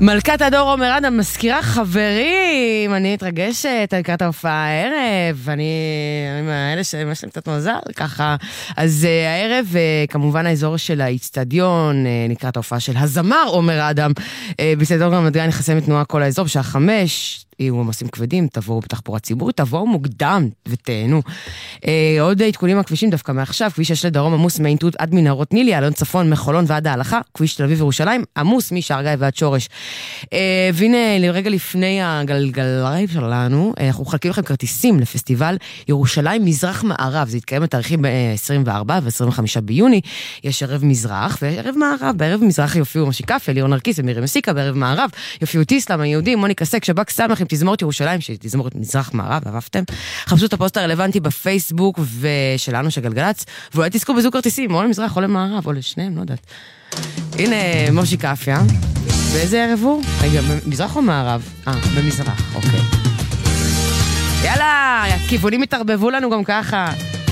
מלכת הדור עומר אדם, מזכירה חברים, אני מתרגשת לקראת ההופעה הערב, אני האלה שיש להם קצת מזל ככה, אז הערב כמובן האזור של האצטדיון, לקראת ההופעה של הזמר עומר אדם, באצטדיון רמת גן נחסם את תנועה כל האזור בשעה 5, יהיו עומסים כבדים, תבואו בתחבורה ציבורית, תבואו מוקדם ותהנו. עוד עדכונים הכבישים דווקא מעכשיו, כביש 6 לדרום עמוס מעין תות עד מנהרות נילי, אלון צפון מחולון ועד ההלכה, כביש תל אביב ירושלים עמוס משער גיא ועד שורש. והנה לרגע לפני הגלגלייב שלנו, אנחנו חלקים לכם כרטיסים לפסטיבל ירושלים מזרח מערב, זה יתקיים בתאריכים 24 ו-25 ביוני, יש ערב מזרח וערב מערב, בערב מזרח יופיעו משיקף, אליאור נרקיס ומירי מסיקה, בערב מערב יופיעו טיסלאם היהודים, מוניקה סק, שבק סמך עם תזמורת ירושלים, שתזמורת מזרח מערב, אהבתם? חפשו את הפוסט הרלוונטי בפייסבוק ושלנו של גלגלץ, ואולי תזכו בזוג כרטיסים, או למזרח או למערב, או לשניהם, לא יודעת. הנה מושי קפיה, באיזה ערב הוא? רגע, במזרח או מערב? במזרח, אוקיי. יאללה, כיוונים התערבבו לנו גם ככה.